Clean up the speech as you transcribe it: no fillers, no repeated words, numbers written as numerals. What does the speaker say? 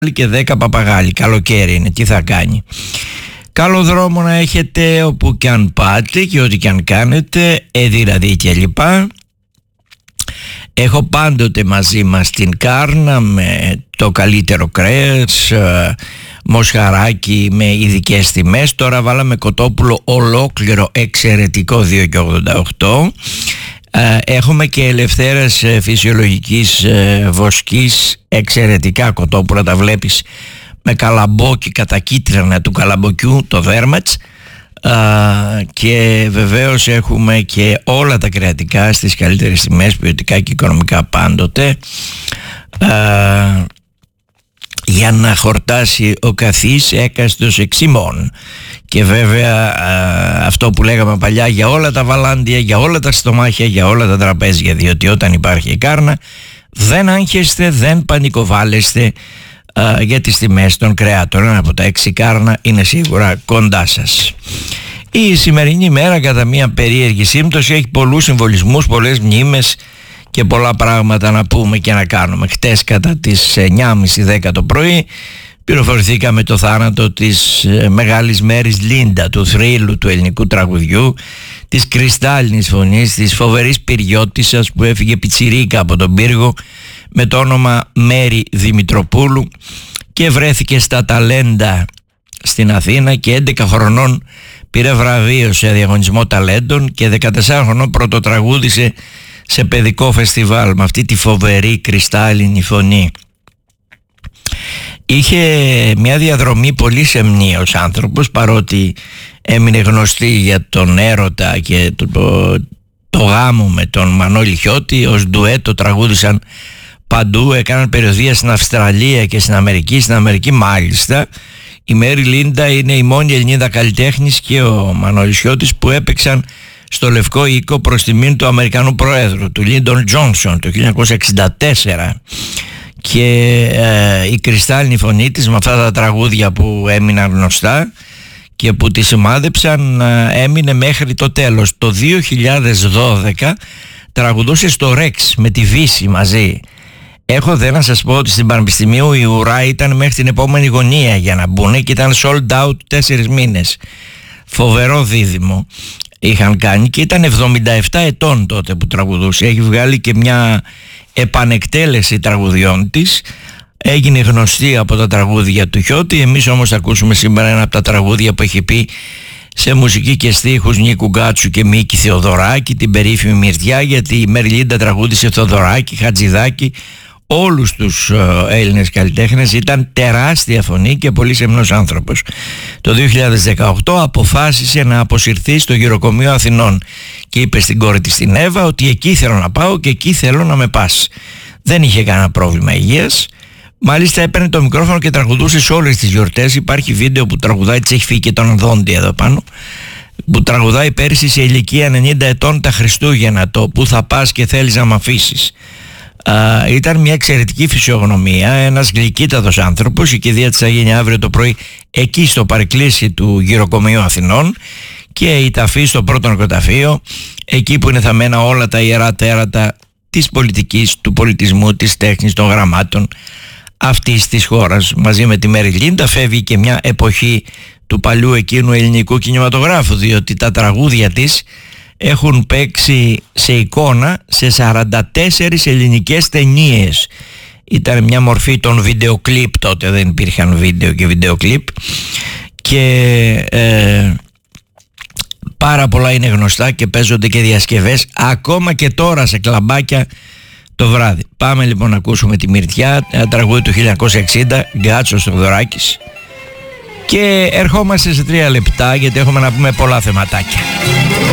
και 10 παπαγάλοι. Καλοκαίρι είναι, τι θα κάνει. Καλό δρόμο να έχετε όπου και αν πάτε και ό,τι και αν κάνετε, δηλαδή και λοιπά. Έχω πάντοτε μαζί μας την κάρνα με το καλύτερο κρέας, μοσχαράκι με ειδικές τιμές. Τώρα βάλαμε κοτόπουλο ολόκληρο εξαιρετικό 2,88. Έχουμε και ελευθέρας φυσιολογικής βοσκής εξαιρετικά κοτόπουλα, τα βλέπεις με καλαμπόκι, κατά κίτρινα του καλαμποκιού, το βέρματς. Και βεβαίως έχουμε και όλα τα κρεατικά στις καλύτερες τιμές, ποιοτικά και οικονομικά πάντοτε, για να χορτάσει ο καθής έκαστος εξημών. Και βέβαια αυτό που λέγαμε παλιά, για όλα τα βαλάντια, για όλα τα στομάχια, για όλα τα τραπέζια, διότι όταν υπάρχει κάρνα δεν άγχεστε, δεν πανικοβάλλεστε για τις τιμές των κρεάτων. Ένα από τα 6 κάρνα είναι σίγουρα κοντά σας. Η σημερινή μέρα, κατά μια περίεργη σύμπτωση, έχει πολλούς συμβολισμούς, πολλές μνήμες και πολλά πράγματα να πούμε και να κάνουμε. Χτες κατά τις 9.30-10 το πρωί πληροφορηθήκαμε το θάνατο της μεγάλης Μέρης Λίντα, του θρύλου του ελληνικού τραγουδιού, της κρυστάλλινης φωνής, της φοβερής πυριώτισσας που έφυγε πιτσιρίκα από τον πύργο με το όνομα Μέρη Δημητροπούλου και βρέθηκε στα ταλέντα στην Αθήνα και 11 χρονών πήρε βραβείο σε διαγωνισμό ταλέντων και 14 χρονών πρωτοτραγούδισε σε παιδικό φεστιβάλ με αυτή τη φοβερή κρυστάλλινη φωνή. Είχε μια διαδρομή πολύ σεμνή ως άνθρωπος, παρότι έμεινε γνωστή για τον έρωτα και το γάμο με τον Μανώλη Χιώτη. Ως ντουέτο τραγούδισαν παντού, έκαναν περιοδεία στην Αυστραλία και στην Αμερική. Στην Αμερική μάλιστα η Μέρη Λίντα είναι η μόνη Ελληνίδα καλλιτέχνης και ο Μανώλης Χιώτης που έπαιξαν στο Λευκό Οίκο προς τιμήν του Αμερικανού Προέδρου, του Λίντον Τζόνσον, το 1964. Και η κρυστάλλινη φωνή της με αυτά τα τραγούδια που έμειναν γνωστά και που τη σημάδεψαν έμεινε μέχρι το τέλος. Το 2012 τραγουδούσε στο Ρεξ με τη Βύση μαζί. Έχω δε να σας πω ότι στην Πανεπιστημίου η ουρά ήταν μέχρι την επόμενη γωνία για να μπουν και ήταν sold out 4 μήνες. Φοβερό δίδυμο είχαν κάνει και ήταν 77 ετών τότε που τραγουδούσε. Έχει βγάλει και μια επανεκτέλεση τραγουδιών της. Έγινε γνωστή από τα τραγούδια του Χιώτη. Εμείς όμως θα ακούσουμε σήμερα ένα από τα τραγούδια που έχει πει σε μουσική και στίχους Νίκου Γκάτσου και Μίκη Θεοδωράκη, την περίφημη Μυρτιά, γιατί η Μέρη Λίντα τραγούδισε Θεοδωράκη, Χατζηδάκη, όλους τους Έλληνες καλλιτέχνες. Ήταν τεράστια φωνή και πολύ σεμνός άνθρωπος. Το 2018 αποφάσισε να αποσυρθεί στο γυροκομείο Αθηνών και είπε στην κόρη της την Εύα ότι εκεί θέλω να πάω και εκεί θέλω να με πας. Δεν είχε κανένα πρόβλημα υγείας. Μάλιστα έπαιρνε το μικρόφωνο και τραγουδούσε σε όλες τις γιορτές. Υπάρχει βίντεο που τραγουδάει, της έχει φύγει και τον δόντι εδώ πάνω, που τραγουδάει πέρυσι σε ηλικία 90 ετών τα Χριστούγεννα, το «Πού θα πας και θέλεις να μ' αφήσεις». Ήταν μια εξαιρετική φυσιογνωμία, ένας γλυκύτατος άνθρωπος. Η κηδεία της θα γίνει αύριο το πρωί εκεί στο παρεκκλήσι του γυροκομείου Αθηνών και η ταφή στο πρώτο νεκροταφείο, εκεί που είναι θαμμένα όλα τα ιερά τέρατα της πολιτικής, του πολιτισμού, της τέχνης, των γραμμάτων αυτής της χώρας. Μαζί με τη Μέρη Λίντα φεύγει και μια εποχή του παλιού εκείνου ελληνικού κινηματογράφου, διότι τα τραγούδια της έχουν παίξει σε εικόνα σε 44 ελληνικές ταινίες. Ήταν μια μορφή των βιντεοκλίπ, τότε δεν υπήρχαν βίντεο και βιντεοκλίπ, και πάρα πολλά είναι γνωστά και παίζονται και διασκευές ακόμα και τώρα σε κλαμπάκια το βράδυ. Πάμε λοιπόν να ακούσουμε τη Μυρτιά, ένα τραγούδι του 1960, Γκάτσος Θεοδωράκης, και ερχόμαστε σε 3 λεπτά γιατί έχουμε να πούμε πολλά θεματάκια.